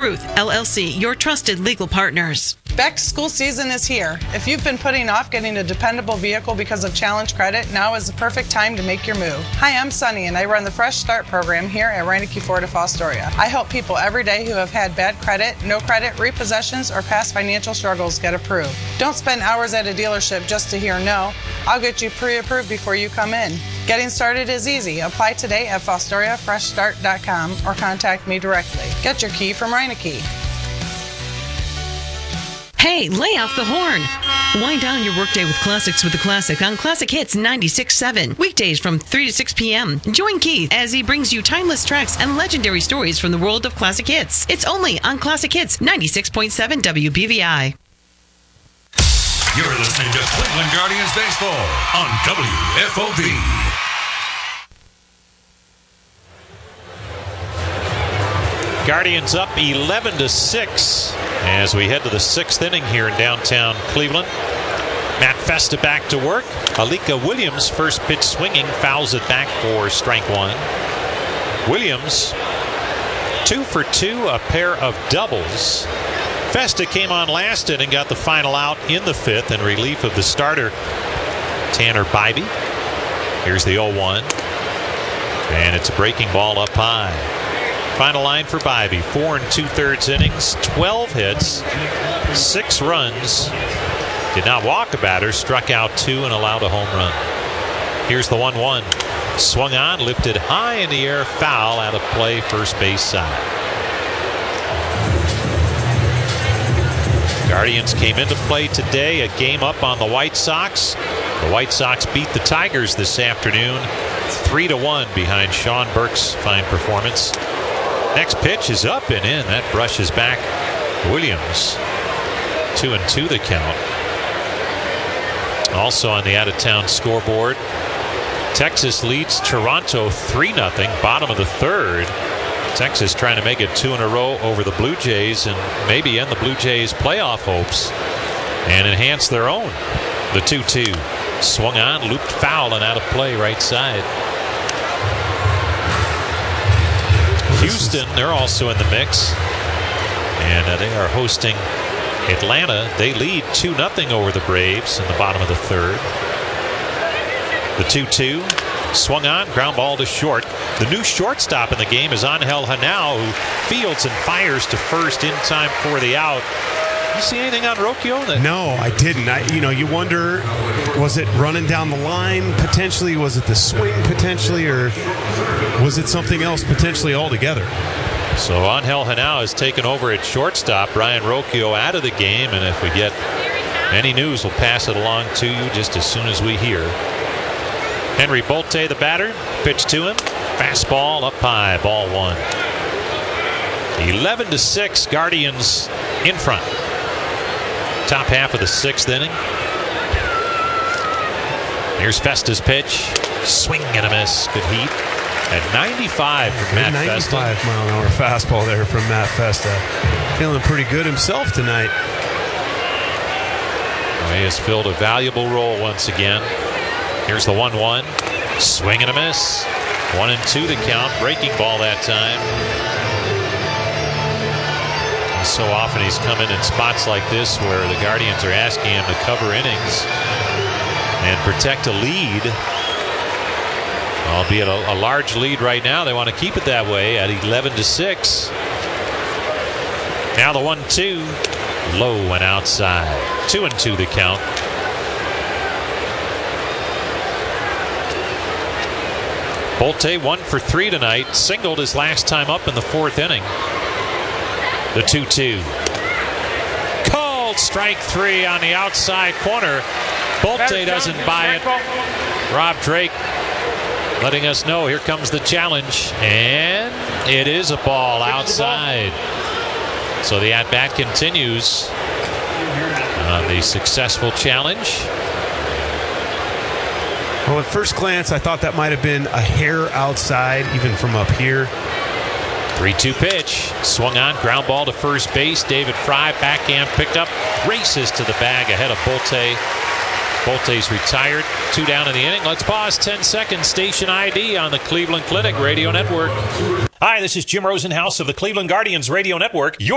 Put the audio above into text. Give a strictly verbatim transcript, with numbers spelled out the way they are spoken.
Ruth, L L C, your trusted legal partners. Back to school season is here. If you've been putting off getting a dependable vehicle because of challenge credit, now is the perfect time to make your move. Hi, I'm Sunny, and I run the Fresh Start program here at Reineke Ford of Fostoria. I help people every day who have had bad credit, no credit, repossessions, or past financial struggles get approved. Don't spend hours at a dealership just to hear no. I'll get you pre-approved before you come in. Getting started is easy. Apply today at fostoria fresh start dot com or contact me directly. Get your key from Reineke. Hey, lay off the horn. Wind down your workday with classics with the classic on Classic Hits ninety-six point seven. Weekdays from three to six p.m. Join Keith as he brings you timeless tracks and legendary stories from the world of classic hits. It's only on Classic Hits ninety-six point seven W B V I. You're listening to Cleveland Guardians Baseball on W F O B. Guardians up eleven to six as we head to the sixth inning here in downtown Cleveland. Matt Festa back to work. Alika Williams, first pitch swinging, fouls it back for strike one. Williams, two for two, a pair of doubles. Festa came on last inning, got the final out in the fifth in relief of the starter, Tanner Bybee. Here's the oh one. And it's a breaking ball up high. Final line for Bybee, four and two-thirds innings, twelve hits, six runs. Did not walk a batter, struck out two and allowed a home run. Here's the one one. Swung on, lifted high in the air, foul, out of play, first base side. Guardians came into play today, a game up on the White Sox. The White Sox beat the Tigers this afternoon, three to one behind Sean Burke's fine performance. Next pitch is up and in. That brushes back Williams. Two and two the count. Also on the out-of-town scoreboard, Texas leads Toronto three nothing, bottom of the third. Texas trying to make it two in a row over the Blue Jays and maybe end the Blue Jays' playoff hopes and enhance their own. The two two. Swung on, looped foul and out of play right side. Houston, they're also in the mix. And uh, they are hosting Atlanta. They lead two nothing over the Braves in the bottom of the third. The two two. Swung on, ground ball to short. The new shortstop in the game is Angel Hanao, who fields and fires to first in time for the out. You see anything on Rocchio? That no, I didn't. I, you know, you wonder, was it running down the line potentially? Was it the swing potentially? Or was it something else potentially altogether? So Angel Hanao has taken over at shortstop. Brian Rocchio out of the game. And if we get any news, we'll pass it along to you just as soon as we hear. Henry Bolte, the batter, pitch to him. Fastball up high, ball one. eleven to six, Guardians in front. Top half of the sixth inning. Here's Festa's pitch. Swing and a miss. Good heat. At ninety-five from Matt Festa. ninety-five mile an hour fastball there from Matt Festa. Feeling pretty good himself tonight. Well, he has filled a valuable role once again. Here's the one one. Swing and a miss. One and two the count. Breaking ball that time. And so often he's come in in spots like this where the Guardians are asking him to cover innings and protect a lead. Albeit a, a large lead right now. They want to keep it that way at eleven to six. Now the one two. Low and outside. Two and two the count. Bolte one for three tonight. Singled his last time up in the fourth inning. The two two. Called strike three on the outside corner. Bolte doesn't buy it. Rob Drake letting us know here comes the challenge. And it is a ball outside. So the at-bat continues on the successful challenge. Well, at first glance, I thought that might have been a hair outside, even from up here. three two pitch. Swung on, ground ball to first base. David Fry, backhand picked up, races to the bag ahead of Bolte. Bolte's retired. Two down in the inning. Let's pause ten seconds. Station I D on the Cleveland Clinic Radio Network. Hi, this is Jim Rosenhaus of the Cleveland Guardians Radio Network. You're